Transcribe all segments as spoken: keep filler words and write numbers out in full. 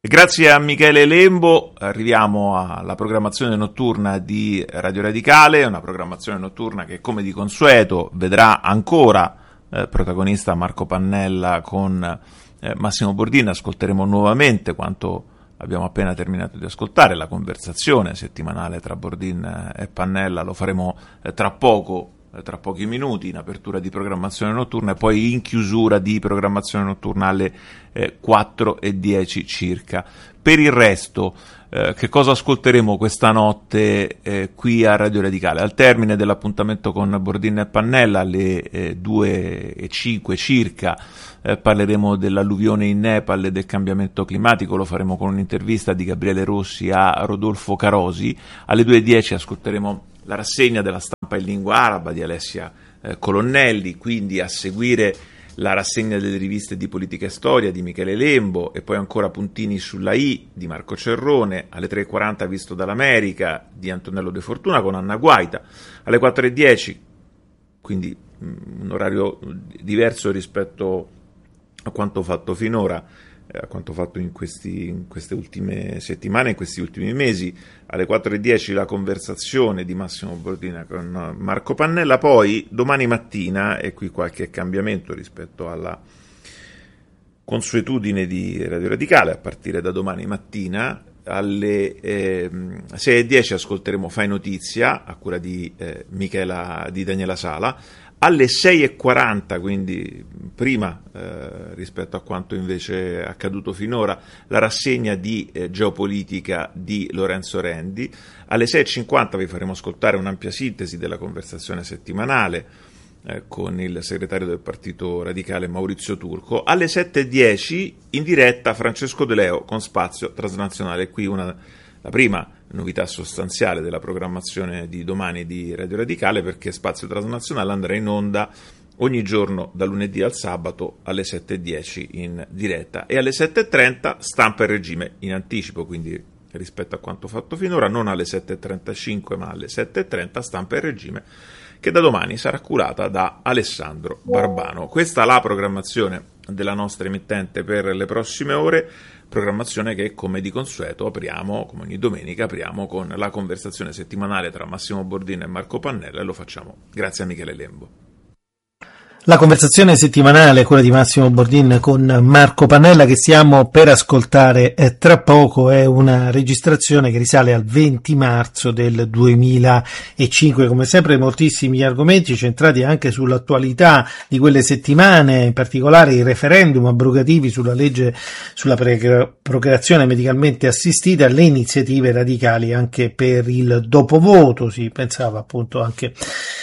Grazie a Michele Lembo arriviamo alla programmazione notturna di Radio Radicale, una programmazione notturna che come di consueto vedrà ancora eh, protagonista Marco Pannella con eh, Massimo Bordin. Ascolteremo nuovamente quanto abbiamo appena terminato di ascoltare, la conversazione settimanale tra Bordin e Pannella. Lo faremo eh, tra poco, eh, tra pochi minuti, in apertura di programmazione notturna e poi in chiusura di programmazione notturna alle eh, quattro e dieci circa. Per il resto, eh, che cosa ascolteremo questa notte eh, qui a Radio Radicale? Al termine dell'appuntamento con Bordin e Pannella alle eh, due e cinque circa eh, parleremo dell'alluvione in Nepal e del cambiamento climatico. Lo faremo con un'intervista di Gabriele Rossi a Rodolfo Carosi. Alle due e dieci ascolteremo la rassegna della stampa in lingua araba di Alessia eh, Colonnelli, quindi a seguire la rassegna delle riviste di politica e storia di Michele Lembo e poi ancora Puntini sulla I di Marco Cerrone. Alle tre e quaranta Visto dall'America di Antonello De Fortuna con Anna Guaita. Alle quattro e dieci, quindi mh, un orario diverso rispetto a quanto fatto finora, eh, a quanto fatto in, questi, in queste ultime settimane, in questi ultimi mesi. Alle quattro e dieci la conversazione di Massimo Bordin con Marco Pannella. Poi domani mattina, e qui qualche cambiamento rispetto alla consuetudine di Radio Radicale, a partire da domani mattina alle eh, sei e dieci ascolteremo Fai Notizia a cura di eh, Michela, di Daniela Sala. Alle sei e quaranta, quindi prima eh, rispetto a quanto invece è accaduto finora, la rassegna di eh, geopolitica di Lorenzo Rendi. Alle sei e cinquanta vi faremo ascoltare un'ampia sintesi della conversazione settimanale eh, con il segretario del Partito Radicale Maurizio Turco. Alle sette e dieci in diretta Francesco De Leo con Spazio Transnazionale. Qui una, la prima novità sostanziale della programmazione di domani di Radio Radicale, perché Spazio Transnazionale andrà in onda ogni giorno da lunedì al sabato alle sette e dieci in diretta e alle sette e trenta Stampa e Regime in anticipo, quindi rispetto a quanto fatto finora, non alle sette e trentacinque ma alle sette e trenta Stampa e Regime, che da domani sarà curata da Alessandro Barbano. Questa è la programmazione della nostra emittente per le prossime ore, programmazione che come di consueto apriamo, come ogni domenica, apriamo con la conversazione settimanale tra Massimo Bordin e Marco Pannella, e lo facciamo grazie a Michele Lembo. La conversazione settimanale, quella di Massimo Bordin con Marco Pannella, che stiamo per ascoltare eh, tra poco, è una registrazione che risale al venti marzo del duemilacinque. Come sempre moltissimi argomenti centrati anche sull'attualità di quelle settimane, in particolare i referendum abrogativi sulla legge sulla pre- procreazione medicalmente assistita, le iniziative radicali anche per il dopovoto. Si pensava appunto anche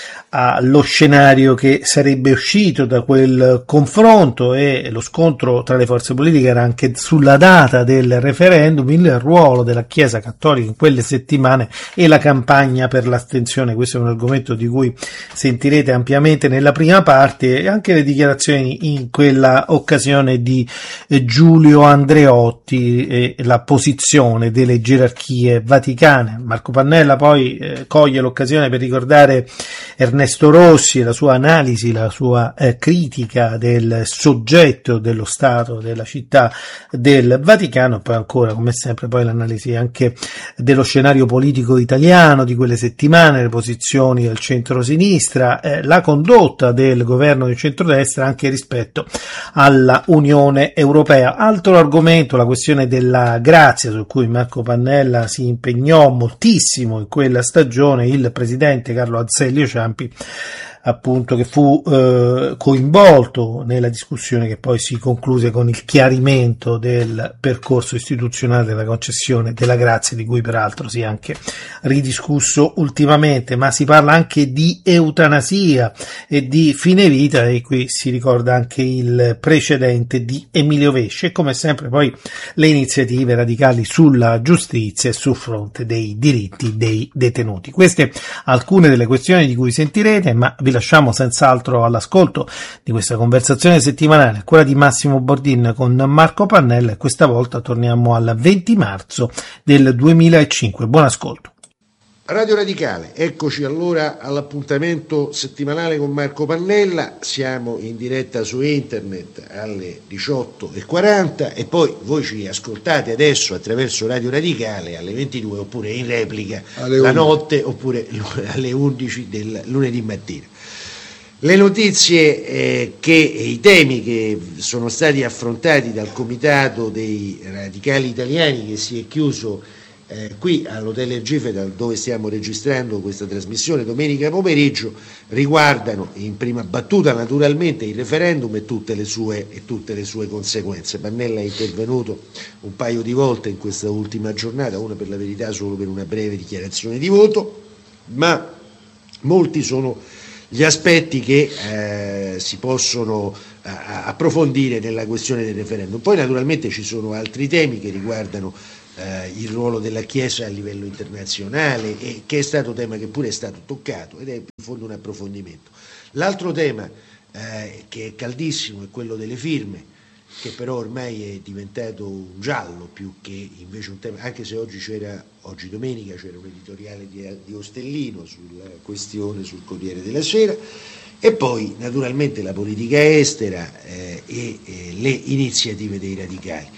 allo scenario che sarebbe uscito da quel confronto, e lo scontro tra le forze politiche era anche sulla data del referendum, il ruolo della Chiesa Cattolica in quelle settimane e la campagna per l'astensione. Questo è un argomento di cui sentirete ampiamente nella prima parte, e anche le dichiarazioni in quella occasione di Giulio Andreotti e la posizione delle gerarchie vaticane. Marco Pannella poi eh, coglie l'occasione per ricordare Ernesto Rossi, la sua analisi, la sua eh, critica del soggetto dello Stato, della città del Vaticano, poi ancora, come sempre, poi l'analisi anche dello scenario politico italiano di quelle settimane, le posizioni del centro-sinistra, eh, la condotta del governo del centrodestra anche rispetto alla Unione Europea. Altro argomento, la questione della grazia, su cui Marco Pannella si impegnò moltissimo in quella stagione. Il presidente Carlo Azeglio Ciampi, appunto, che fu eh, coinvolto nella discussione che poi si concluse con il chiarimento del percorso istituzionale della concessione della grazia, di cui peraltro si è anche ridiscusso ultimamente. Ma si parla anche di eutanasia e di fine vita, e qui si ricorda anche il precedente di Emilio Vesce, e come sempre poi le iniziative radicali sulla giustizia e sul fronte dei diritti dei detenuti. Queste alcune delle questioni di cui sentirete, ma vi lasciamo senz'altro all'ascolto di questa conversazione settimanale, quella di Massimo Bordin con Marco Pannella, e questa volta torniamo al venti marzo del duemilacinque. Buon ascolto. Radio Radicale, eccoci allora all'appuntamento settimanale con Marco Pannella, siamo in diretta su internet alle diciotto e quaranta e poi voi ci ascoltate adesso attraverso Radio Radicale alle ventidue oppure in replica alle la notte oppure alle undici del lunedì mattina. Le notizie eh, che i temi che sono stati affrontati dal Comitato dei Radicali Italiani che si è chiuso Eh, qui all'Hotel Gifedal dove stiamo registrando questa trasmissione domenica pomeriggio riguardano in prima battuta naturalmente il referendum e tutte le sue, e tutte le sue conseguenze. Pannella è intervenuto un paio di volte in questa ultima giornata, una per la verità solo per una breve dichiarazione di voto, ma molti sono gli aspetti che eh, si possono eh, approfondire nella questione del referendum. Poi naturalmente ci sono altri temi che riguardano Uh, il ruolo della Chiesa a livello internazionale, e che è stato tema che pure è stato toccato ed è in fondo un approfondimento. L'altro tema uh, che è caldissimo è quello delle firme, che però ormai è diventato un giallo più che invece un tema, anche se oggi c'era, oggi domenica c'era un editoriale di, di Ostellino sulla questione sul Corriere della Sera, e poi naturalmente la politica estera eh, e, e le iniziative dei radicali.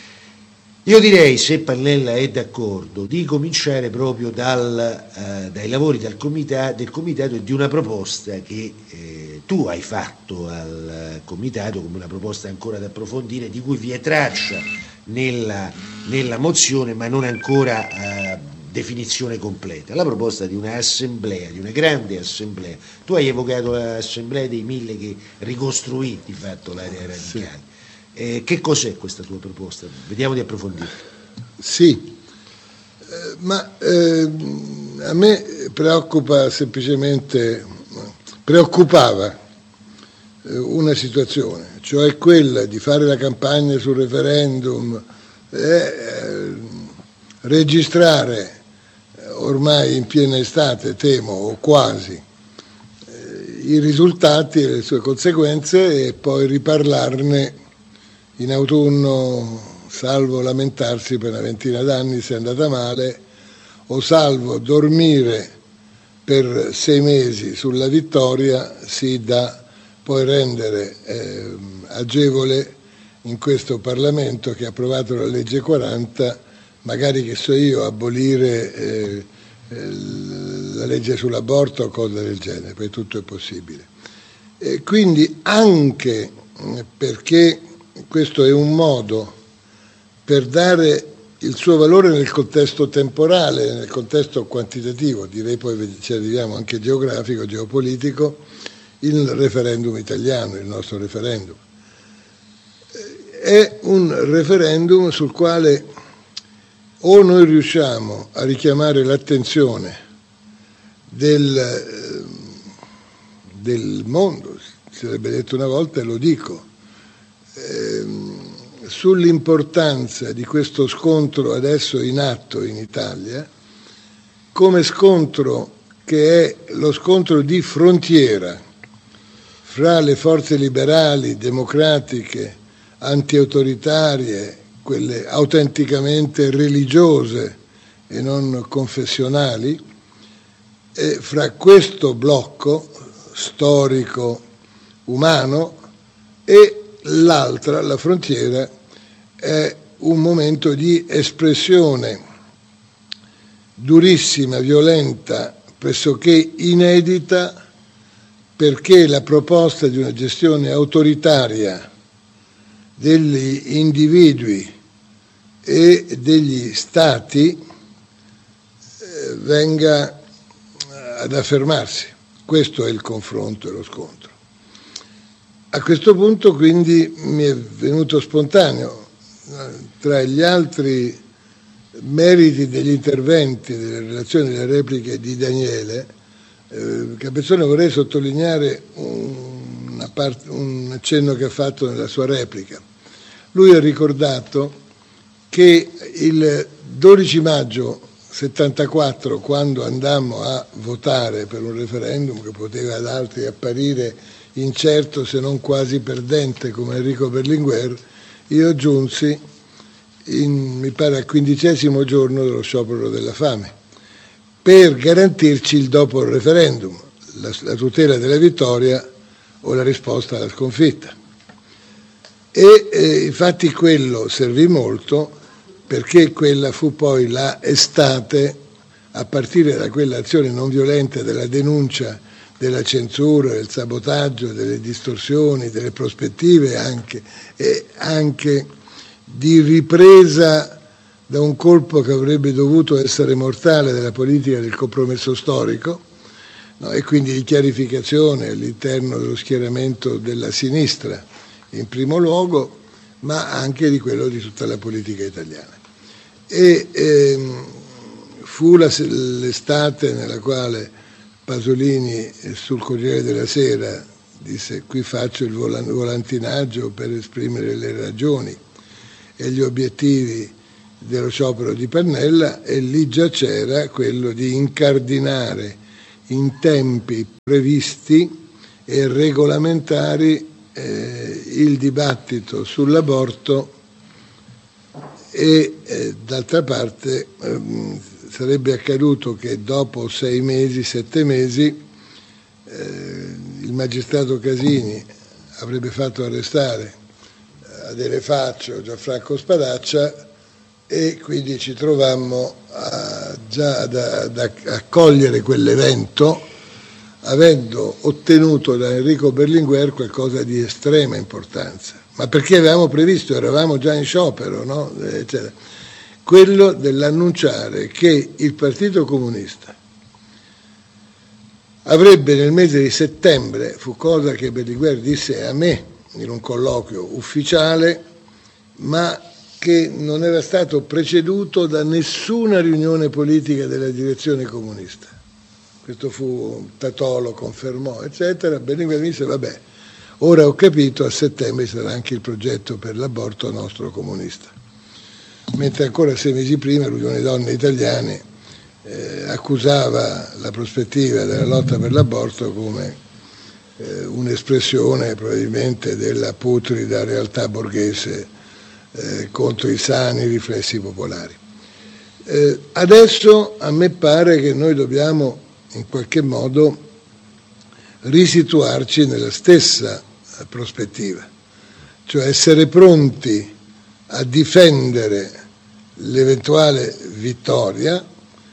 Io direi, se Pannella è d'accordo, di cominciare proprio dal, eh, dai lavori del comitato, del comitato e di una proposta che eh, tu hai fatto al comitato come una proposta ancora da approfondire, di cui vi è traccia nella, nella mozione ma non ancora eh, definizione completa, la proposta di una assemblea, di una grande assemblea. Tu hai evocato l'assemblea dei mille che ricostruì di fatto l'area radicale. Sì. Eh, che cos'è questa tua proposta? Vediamo di approfondire. Sì, eh, ma eh, a me preoccupa semplicemente, preoccupava eh, una situazione, cioè quella di fare la campagna sul referendum, eh, registrare ormai in piena estate, temo, o quasi, eh, i risultati e le sue conseguenze e poi riparlarne in autunno, salvo lamentarsi per una ventina d'anni se è andata male, o salvo dormire per sei mesi sulla vittoria, sì da poi rendere eh, agevole in questo Parlamento che ha approvato la legge quaranta, magari, che so io, abolire eh, eh, la legge sull'aborto o cose del genere, poi tutto è possibile. E quindi anche perché questo è un modo per dare il suo valore nel contesto temporale, nel contesto quantitativo, direi poi ci arriviamo anche geografico, geopolitico, il referendum italiano, il nostro referendum. È un referendum sul quale o noi riusciamo a richiamare l'attenzione del, del mondo, si sarebbe detto una volta e lo dico, sull'importanza di questo scontro adesso in atto in Italia come scontro che è lo scontro di frontiera fra le forze liberali, democratiche, antiautoritarie, quelle autenticamente religiose e non confessionali, e fra questo blocco storico umano e l'altra, la frontiera, è un momento di espressione durissima, violenta, pressoché inedita, perché la proposta di una gestione autoritaria degli individui e degli stati eh, venga ad affermarsi. Questo è il confronto e lo scontro. A questo punto quindi mi è venuto spontaneo, tra gli altri meriti degli interventi, delle relazioni, delle repliche di Daniele, eh, Capezzone, vorrei sottolineare una part- un accenno che ha fatto nella sua replica. Lui ha ricordato che il dodici maggio settantaquattro, quando andammo a votare per un referendum che poteva ad altri apparire incerto se non quasi perdente come Enrico Berlinguer, io giunsi in, mi pare al quindicesimo giorno dello sciopero della fame, per garantirci il dopo il referendum, la, la tutela della vittoria o la risposta alla sconfitta. E eh, infatti quello servì molto, perché quella fu poi la estate, a partire da quell'azione non violenta della denuncia della censura, del sabotaggio, delle distorsioni, delle prospettive anche, e anche di ripresa da un colpo che avrebbe dovuto essere mortale della politica del compromesso storico, no? E quindi di chiarificazione all'interno dello schieramento della sinistra in primo luogo, ma anche di quello di tutta la politica italiana. E ehm, fu la, l'estate nella quale Pasolini sul Corriere della Sera disse: qui faccio il volantinaggio per esprimere le ragioni e gli obiettivi dello sciopero di Pannella, e lì già c'era quello di incardinare in tempi previsti e regolamentari eh, il dibattito sull'aborto e eh, d'altra parte ehm, sarebbe accaduto che dopo sei mesi, sette mesi, eh, il magistrato Casini avrebbe fatto arrestare Adele Faccio, Gianfranco Spadaccia, e quindi ci trovammo a, già ad, ad accogliere quell'evento, avendo ottenuto da Enrico Berlinguer qualcosa di estrema importanza. Ma perché avevamo previsto, eravamo già in sciopero, no? Eccetera. Quello dell'annunciare che il Partito Comunista avrebbe nel mese di settembre, fu cosa che Berlinguer disse a me in un colloquio ufficiale, ma che non era stato preceduto da nessuna riunione politica della direzione comunista. Questo fu, Tatò lo confermò, eccetera. Berlinguer mi disse: vabbè, ora ho capito, a settembre sarà anche il progetto per l'aborto nostro comunista. Mentre ancora sei mesi prima l'Unione Donne Italiane eh, accusava la prospettiva della lotta per l'aborto come eh, un'espressione probabilmente della putrida realtà borghese eh, contro i sani riflessi popolari. Eh, adesso a me pare che noi dobbiamo in qualche modo risituarci nella stessa prospettiva, cioè essere pronti a difendere l'eventuale vittoria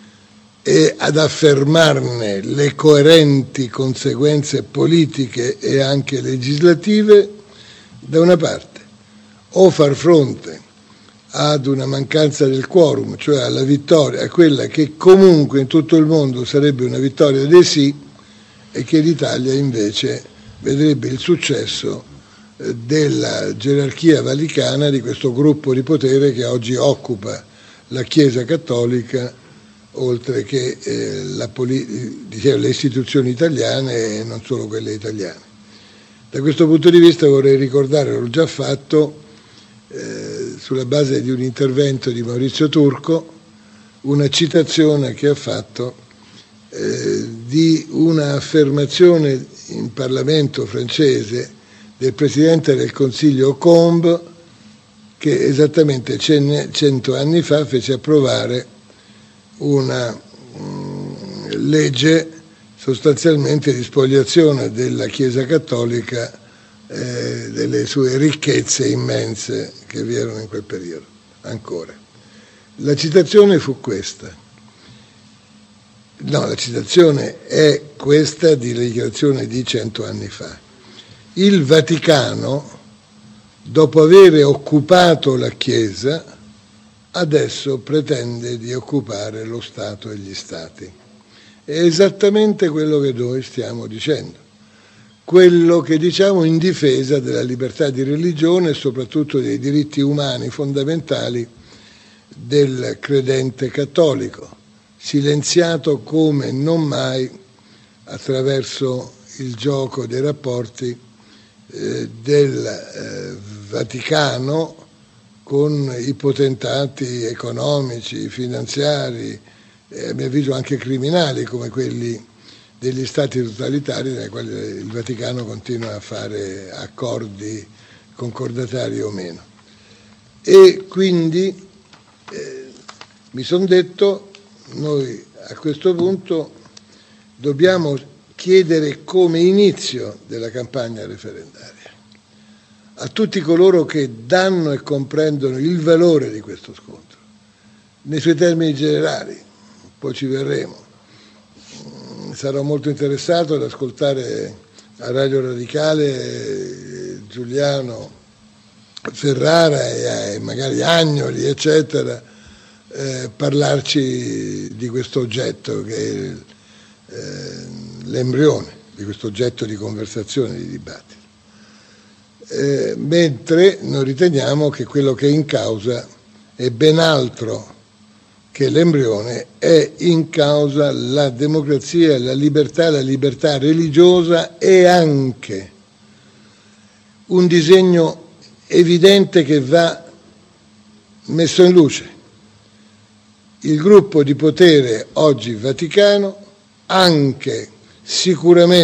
e ad affermarne le coerenti conseguenze politiche e anche legislative da una parte, o far fronte ad una mancanza del quorum, cioè alla vittoria, a quella che comunque in tutto il mondo sarebbe una vittoria dei sì, e che l'Italia invece vedrebbe il successo della gerarchia vaticana, di questo gruppo di potere che oggi occupa la Chiesa Cattolica, oltre che eh, la poli- diciamo, le istituzioni italiane e non solo quelle italiane. Da questo punto di vista vorrei ricordare, l'ho già fatto, eh, sulla base di un intervento di Maurizio Turco, una citazione che ha fatto eh, di una affermazione in Parlamento francese del Presidente del Consiglio Combes, che esattamente cento anni fa fece approvare una mh, legge sostanzialmente di spoliazione della Chiesa Cattolica eh, delle sue ricchezze immense che vi erano in quel periodo ancora. La citazione fu questa. No, la citazione è questa di dichiarazione di cento anni fa. Il Vaticano, dopo aver occupato la Chiesa, adesso pretende di occupare lo Stato e gli Stati. È esattamente quello che noi stiamo dicendo, quello che diciamo in difesa della libertà di religione e soprattutto dei diritti umani fondamentali del credente cattolico, silenziato come non mai attraverso il gioco dei rapporti del eh, Vaticano con i potentati economici, finanziari e a mio avviso anche criminali come quelli degli stati totalitari, nei quali il Vaticano continua a fare accordi concordatari o meno. E quindi eh, mi sono detto, noi a questo punto dobbiamo chiedere come inizio della campagna referendaria a tutti coloro che danno e comprendono il valore di questo scontro, nei suoi termini generali, poi ci verremo. Sarò molto interessato ad ascoltare a Radio Radicale Giuliano Ferrara e magari Agnoli, eccetera, eh, parlarci di questo oggetto che è eh, l'embrione di questo oggetto di conversazione, di dibattito. Eh, mentre noi riteniamo che quello che è in causa è ben altro che l'embrione, è in causa la democrazia, la libertà, la libertà religiosa e anche un disegno evidente che va messo in luce. Il gruppo di potere oggi Vaticano, anche sicuramente